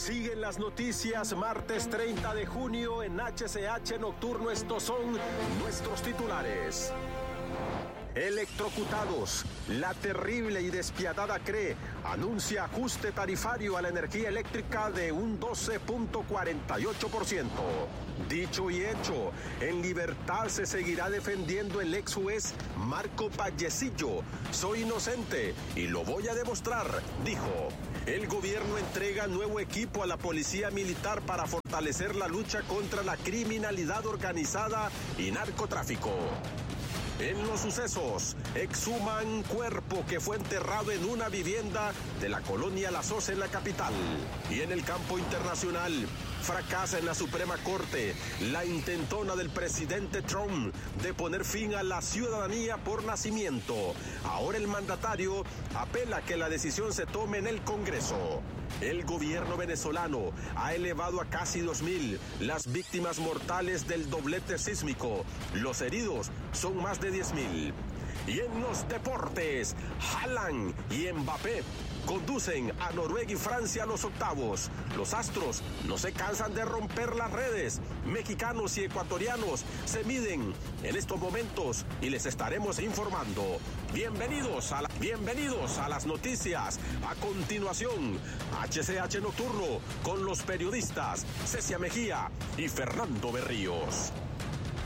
Siguen las noticias martes 30 de junio en HCH Nocturno. Estos son nuestros titulares. Electrocutados. La terrible y despiadada CRE anuncia ajuste tarifario a la energía eléctrica de un 12.48%. Dicho y hecho, en libertad se seguirá defendiendo el ex juez Marco Vallecillo. Soy inocente y lo voy a demostrar, dijo. El gobierno entrega nuevo equipo a la policía militar para fortalecer la lucha contra la criminalidad organizada y narcotráfico. En los sucesos, exhuman cuerpo que fue enterrado en una vivienda de la colonia La Sosa en la capital. Y en el campo internacional, fracasa en la Suprema Corte la intentona del presidente Trump de poner fin a la ciudadanía por nacimiento. Ahora el mandatario apela a que la decisión se tome en el Congreso. El gobierno venezolano ha elevado a casi 2.000 las víctimas mortales del doblete sísmico. Los heridos son más de 10.000. Y en los deportes, Haaland y Mbappé conducen a Noruega y Francia a los octavos. Los astros no se cansan de romper las redes. Mexicanos y ecuatorianos se miden en estos momentos y les estaremos informando. Bienvenidos a las noticias. A continuación, HCH Nocturno con los periodistas Cecia Mejía y Fernando Berríos.